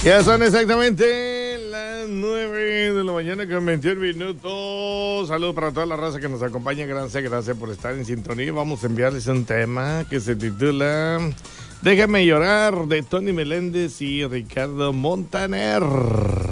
Ya son exactamente las 9 de la mañana con 21 minutos. Saludos para toda la raza que nos acompaña. Gracias por estar en sintonía. Vamos a enviarles un tema que se titula Déjame llorar, de Tony Meléndez y Ricardo Montaner.